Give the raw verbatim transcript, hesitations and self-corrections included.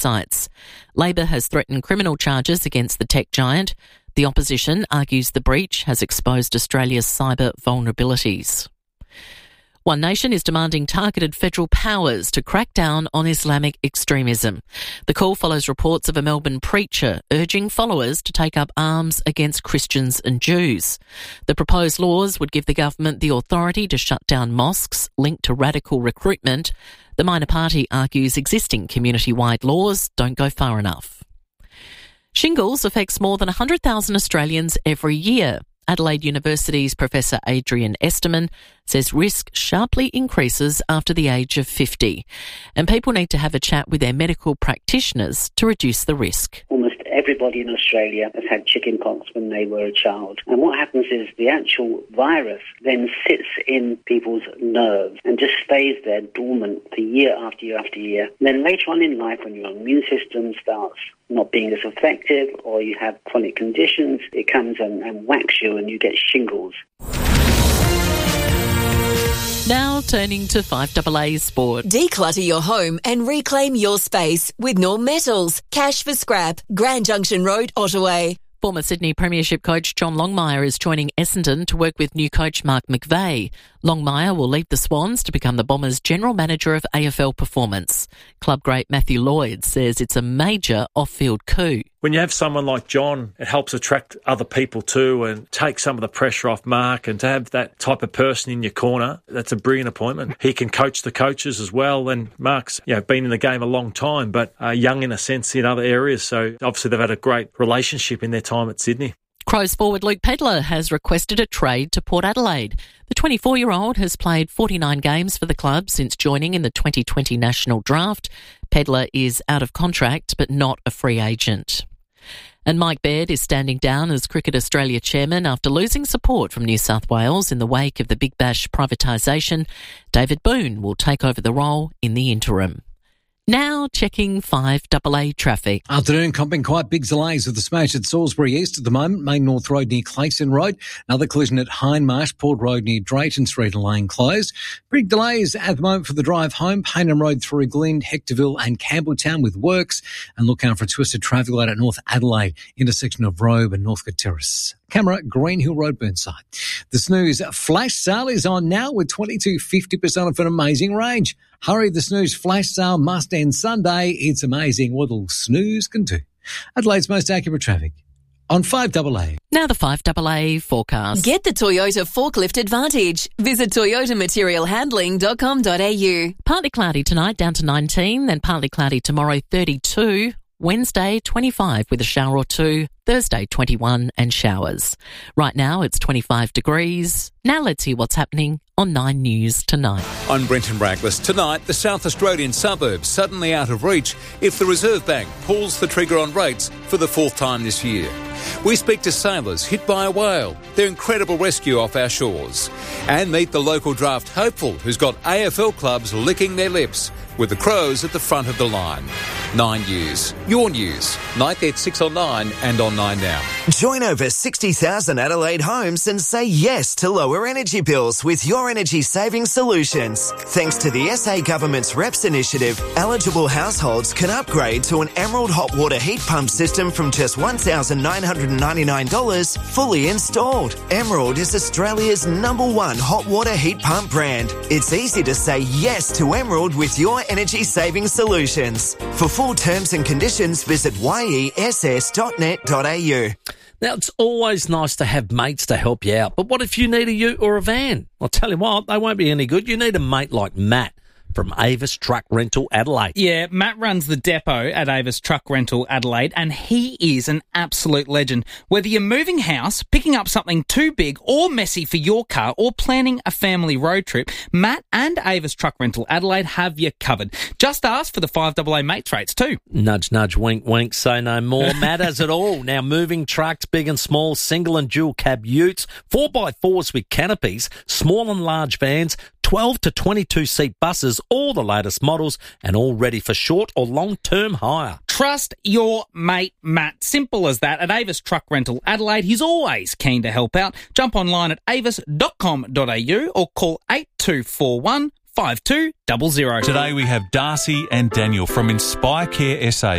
websites. Labor has threatened criminal charges against the tech giant. The opposition argues the breach has exposed Australia's cyber vulnerabilities. One Nation is demanding targeted federal powers to crack down on Islamic extremism. The call follows reports of a Melbourne preacher urging followers to take up arms against Christians and Jews. The proposed laws would give the government the authority to shut down mosques linked to radical recruitment. The minor party argues existing community-wide laws don't go far enough. Shingles affects more than one hundred thousand Australians every year. Adelaide University's Professor Adrian Esterman says risk sharply increases after the age of fifty, and people need to have a chat with their medical practitioners to reduce the risk. Almost everybody in Australia has had chickenpox when they were a child, and what happens is the actual virus then sits in people's nerves and just stays there dormant for year after year after year. And then later on in life, when your immune system starts not being as effective or you have chronic conditions, it comes and, and whacks you and you get shingles. Now turning to five A A Sport. Declutter your home and reclaim your space with Norm Metals. Cash for scrap. Grand Junction Road, Ottaway. Former Sydney Premiership coach John Longmire is joining Essendon to work with new coach Mark McVeigh. Longmire will leave the Swans to become the Bombers' general manager of A F L performance. Club great Matthew Lloyd says it's a major off-field coup. When you have someone like John, it helps attract other people too and take some of the pressure off Mark, and to have that type of person in your corner, that's a brilliant appointment. He can coach the coaches as well, and Mark's you know, been in the game a long time, but uh, young in a sense in other areas, so obviously they've had a great relationship in their time at Sydney. Crows forward Luke Pedlar has requested a trade to Port Adelaide. The twenty-four-year-old has played forty-nine games for the club since joining in the twenty twenty national draft. Pedlar is out of contract but not a free agent. And Mike Baird is standing down as Cricket Australia chairman after losing support from New South Wales in the wake of the Big Bash privatisation. David Boone will take over the role in the interim. Now checking five A A traffic. Afternoon, comping quite big delays with the smash at Salisbury East at the moment. Main North Road near Clayson Road. Another collision at Hindmarsh, Port Road near Drayton Street and lane closed. Big delays at the moment for the drive home. Paynham Road through Glynn, Hectorville and Campbelltown with works. And look out for a twisted traffic light at North Adelaide, intersection of Robe and Northcote Terrace. Camera, Green Hill Road, Burnside. The Snooze flash sale is on now with twenty-two fifty percent off an amazing range. Hurry, the Snooze flash sale must end Sunday. It's amazing what a snooze can do. Adelaide's most accurate traffic on five A A. Now the five A A forecast. Get the Toyota Forklift Advantage. Visit toyota material handling dot com dot a u. Partly cloudy tonight, down to nineteen, then partly cloudy tomorrow, thirty-two. Wednesday, twenty-five with a shower or two. Thursday, twenty-one and showers. Right now, it's twenty-five degrees. Now let's hear what's happening on Nine News tonight. I'm Brenton Braglis. Tonight, the South Australian suburbs suddenly out of reach if the Reserve Bank pulls the trigger on rates for the fourth time this year. We speak to sailors hit by a whale, their incredible rescue off our shores, and meet the local draft hopeful who's got A F L clubs licking their lips with the Crows at the front of the line. Nine News, your news. Night at six on nine and on nine now. Join over sixty thousand Adelaide homes and say yes to lower energy bills with Your Energy Saving Solutions. Thanks to the S A Government's R E P S initiative, eligible households can upgrade to an Emerald hot water heat pump system from just one thousand nine hundred ninety-nine dollars fully installed. Emerald is Australia's number one hot water heat pump brand. It's easy to say yes to Emerald with Your Energy Saving Solutions. For full terms and conditions, visit y e s s dot net dot a u. Now, it's always nice to have mates to help you out, but what if you need a ute or a van? I'll tell you what, they won't be any good. You need a mate like Matt from Avis Truck Rental Adelaide. Yeah, Matt runs the depot at Avis Truck Rental Adelaide, and he is an absolute legend. Whether you're moving house, picking up something too big or messy for your car, or planning a family road trip, Matt and Avis Truck Rental Adelaide have you covered. Just ask for the five A A mates rates too. Nudge, nudge, wink, wink, say no more. Matt has it all. Now, moving trucks, big and small, single and dual cab utes, four by fours with canopies, small and large vans, twelve to twenty-two seat buses, all the latest models, and all ready for short or long-term hire. Trust your mate Matt. Simple as that. At Avis Truck Rental Adelaide, he's always keen to help out. Jump online at avis dot com dot a u or call eight two four one, five two zero zero. Today we have Darcy and Daniel from Inspire Care S A.